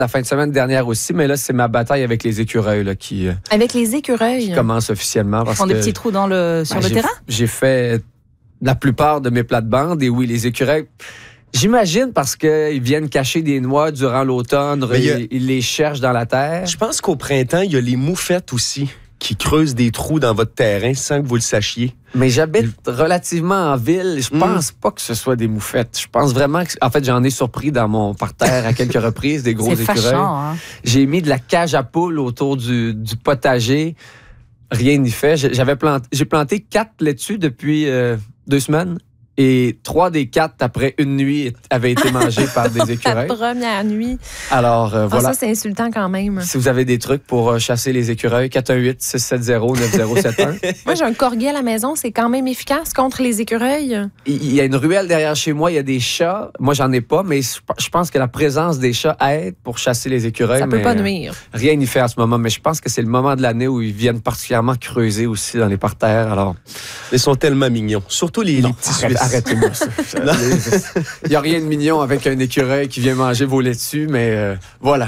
la fin de semaine dernière aussi, mais là, c'est ma bataille avec les écureuils là, qui Avec les écureuils? commence officiellement. Ils font des petits trous sur le terrain? J'ai fait la plupart de mes plates-bandes et oui, les écureuils... J'imagine parce qu'ils viennent cacher des noix durant l'automne, ils les cherchent dans la terre. Je pense qu'au printemps, il y a les moufettes aussi qui creusent des trous dans votre terrain sans que vous le sachiez. Mais j'habite relativement en ville. Je pense pas que ce soit des moufettes. Je pense vraiment que... En fait, j'en ai surpris dans mon parterre à quelques reprises, des gros écureuils. Fâchant, hein? J'ai mis de la cage à poules autour du potager. Rien n'y fait. J'ai planté 4 laitues depuis 2 semaines. Et 3 des 4, après une nuit, avaient été mangés par des écureuils. La première nuit. Alors, voilà. Ça, c'est insultant quand même. Si vous avez des trucs pour chasser les écureuils, 418-670-9071. Moi, j'ai un corgi à la maison. C'est quand même efficace contre les écureuils. Il y a une ruelle derrière chez moi. Il y a des chats. Moi, j'en ai pas, mais je pense que la présence des chats aide pour chasser les écureuils. Ça peut pas nuire. Rien n'y fait en ce moment. Mais je pense que c'est le moment de l'année où ils viennent particulièrement creuser aussi dans les parterres. Alors, Ils sont tellement mignons. Surtout les petits Suisses. Arrêtez-moi ça. Il n'y a rien de mignon avec un écureuil qui vient manger vos laitues, mais voilà.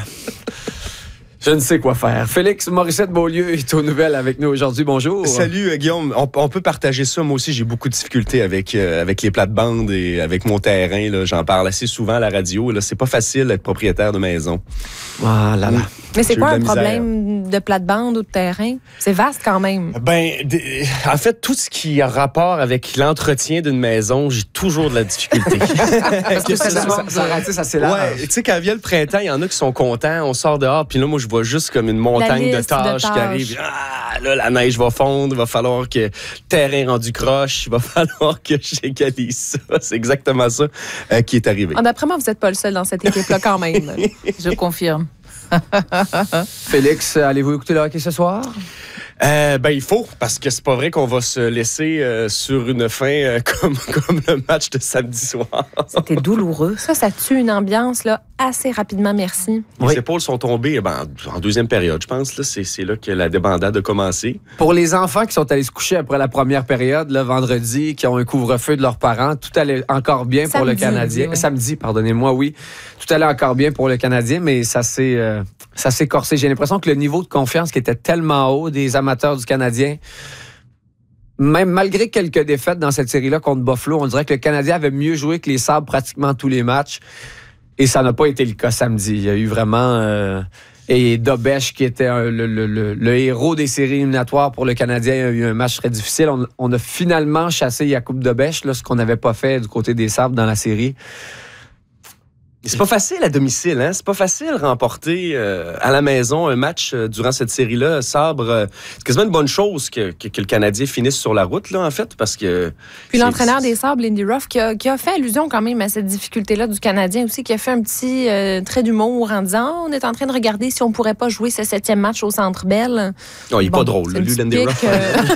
Je ne sais quoi faire. Félix Morissette-Beaulieu est aux nouvelles avec nous aujourd'hui. Bonjour. Salut Guillaume. On peut partager ça. Moi aussi, j'ai beaucoup de difficultés avec les plates-bandes et avec mon terrain. Là. J'en parle assez souvent à la radio. Là. C'est pas facile d'être propriétaire de maison. Ah là là. Mais c'est pas un problème de plate-bande ou de terrain? C'est vaste quand même. En fait, tout ce qui a rapport avec l'entretien d'une maison, j'ai toujours de la difficulté. Parce que ça c'est là. Ouais, tu sais, quand vient le printemps, il y en a qui sont contents. On sort dehors, puis là, moi, je vois juste comme une montagne de tâches qui arrive. Ah, là, la neige va fondre. Il va falloir que le terrain rendu croche. Il va falloir que j'égalise ça. C'est exactement ça qui est arrivé. D'après moi, vous n'êtes pas le seul dans cette équipe-là quand même. Je confirme. Félix, allez-vous écouter le hockey ce soir? Il faut, parce que c'est pas vrai qu'on va se laisser sur une fin comme le match de samedi soir. C'était douloureux. Ça tue une ambiance là, assez rapidement, merci. Les épaules sont tombées en deuxième période, je pense. Là, c'est là que la débandade a commencé. Pour les enfants qui sont allés se coucher après la première période, le vendredi, qui ont un couvre-feu de leurs parents, tout allait encore bien pour le Canadien. Ouais. Samedi, pardonnez-moi, oui. Tout allait encore bien pour le Canadien, mais ça s'est corsé. J'ai l'impression que le niveau de confiance qui était tellement haut des amateurs du Canadien, même malgré quelques défaites dans cette série-là contre Buffalo, on dirait que le Canadien avait mieux joué que les Sabres pratiquement tous les matchs. Et ça n'a pas été le cas samedi. Il y a eu vraiment... et Dobèche, qui était le héros des séries éliminatoires pour le Canadien, a eu un match très difficile. On a finalement chassé Jakub Dobèche, là, ce qu'on n'avait pas fait du côté des Sabres dans la série. C'est pas facile à domicile, hein? C'est pas facile de remporter à la maison un match durant cette série-là. Sabre, c'est quasiment une bonne chose que le Canadien finisse sur la route, là, en fait, parce que... Puis l'entraîneur des Sabres, Lindy Ruff, qui a fait allusion quand même à cette difficulté-là du Canadien aussi, qui a fait un petit trait d'humour en disant « On est en train de regarder si on pourrait pas jouer ce 7e match au Centre Bell. » Non, il est pas drôle, lui, Lindy Ruff.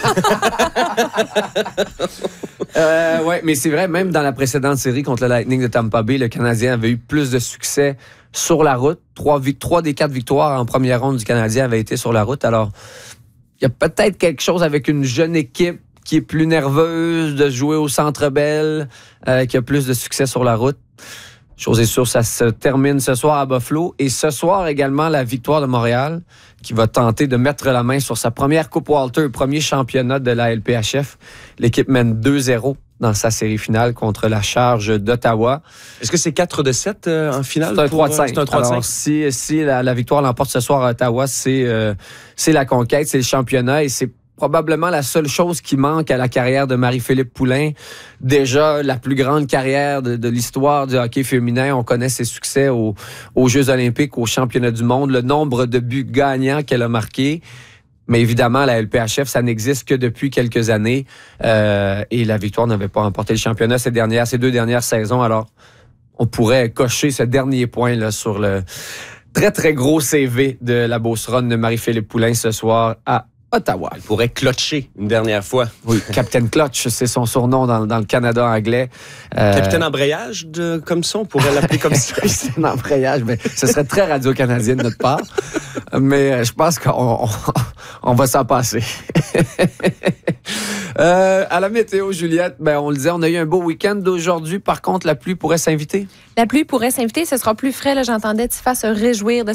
Oui, mais c'est vrai, même dans la précédente série contre le Lightning de Tampa Bay, le Canadien avait eu plus de succès sur la route. 3 des 4 victoires en première ronde du Canadien avaient été sur la route. Alors, il y a peut-être quelque chose avec une jeune équipe qui est plus nerveuse de jouer au Centre Bell, qui a plus de succès sur la route. Chose est sûre, ça se termine ce soir à Buffalo. Et ce soir également, la victoire de Montréal, qui va tenter de mettre la main sur sa première Coupe Walter, premier championnat de la LPHF. L'équipe mène 2-0 dans sa série finale contre la Charge d'Ottawa. Est-ce que c'est 4-7 en finale? C'est un 3-5. C'est un 3-5. Alors, si la victoire l'emporte ce soir à Ottawa, c'est la conquête, c'est le championnat et c'est probablement la seule chose qui manque à la carrière de Marie-Philippe Poulin. Déjà, la plus grande carrière de l'histoire du hockey féminin. On connaît ses succès aux Jeux olympiques, aux championnats du monde, le nombre de buts gagnants qu'elle a marqués. Mais évidemment, la LPHF, ça n'existe que depuis quelques années. Et la victoire n'avait pas remporté le championnat ces 2 dernières saisons. Alors, on pourrait cocher ce dernier point là sur le très, très gros CV de la Beauceronne de Marie-Philippe Poulin ce soir à Ottawa. Elle pourrait clutcher une dernière fois. Oui, Captain Clutch, c'est son surnom dans le Canada anglais. Capitaine Embrayage, comme ça, on pourrait l'appeler comme ça. Capitaine Embrayage, mais ce serait très radio-canadien de notre part. Mais je pense qu'on va s'en passer. À la météo, Juliette, on le disait, on a eu un beau week-end aujourd'hui. Par contre, la pluie pourrait s'inviter. La pluie pourrait s'inviter. Ce sera plus frais. Là, j'entendais Tifa se réjouir de